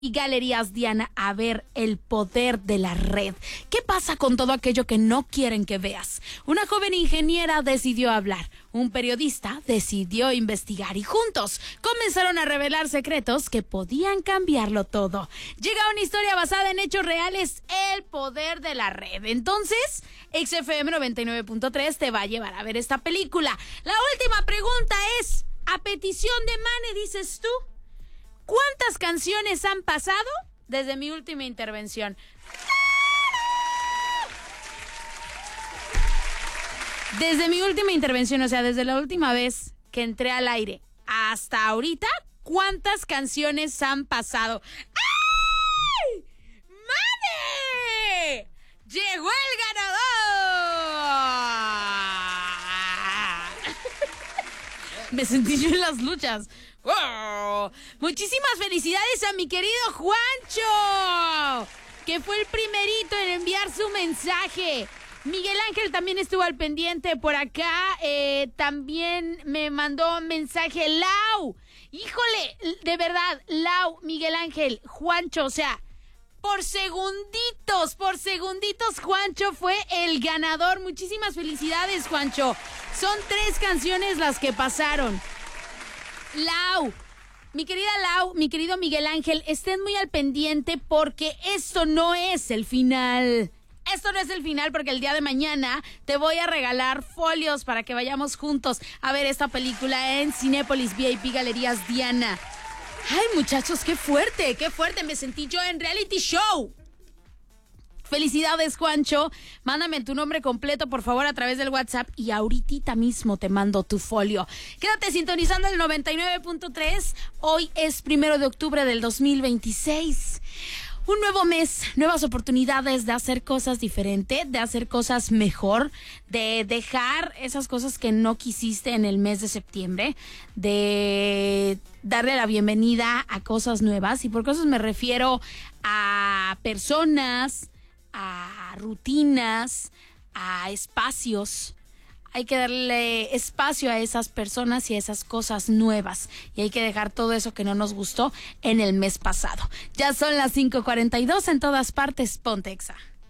y Galerías Diana a ver el poder de la red. ¿Qué pasa con todo aquello que no quieren que veas? Una joven ingeniera decidió hablar, un periodista decidió investigar y juntos comenzaron a revelar secretos que podían cambiarlo todo. Llega una historia basada en hechos reales, el poder de la red. Entonces, XFM 99.3 te va a llevar a ver esta película. La última pregunta es, a petición de Mane, dices tú, ¿cuántas canciones han pasado desde mi última intervención? Desde mi última intervención, o sea, desde la última vez que entré al aire hasta ahorita, ¿cuántas canciones han pasado? ¡Ay! ¡Mane! ¡Llegó el ganador! Me sentí yo en las luchas. ¡Oh! Muchísimas felicidades a mi querido Juancho, que fue el primerito en enviar su mensaje. Miguel Ángel también estuvo al pendiente por acá. También me mandó un mensaje Lau. Híjole, de verdad, Lau, Miguel Ángel, Juancho, o sea, por segunditos, Juancho fue el ganador. Muchísimas felicidades, Juancho. Son 3 canciones las que pasaron. Lau, mi querida Lau, mi querido Miguel Ángel, estén muy al pendiente porque esto no es el final. Esto no es el final porque el día de mañana te voy a regalar folios para que vayamos juntos a ver esta película en Cinépolis VIP Galerías Diana. Ay, muchachos, qué fuerte, me sentí yo en reality show. Felicidades, Juancho. Mándame tu nombre completo, por favor, a través del WhatsApp y ahorita mismo te mando tu folio. Quédate sintonizando el 99.3. Hoy es 1 de octubre del 2026. Un nuevo mes, nuevas oportunidades de hacer cosas diferentes, de hacer cosas mejor, de dejar esas cosas que no quisiste en el mes de septiembre, de darle la bienvenida a cosas nuevas. Y por cosas me refiero a personas, a rutinas, a espacios. Hay que darle espacio a esas personas y a esas cosas nuevas. Y hay que dejar todo eso que no nos gustó en el mes pasado. Ya son las 5:42 en todas partes. Ponte Exa.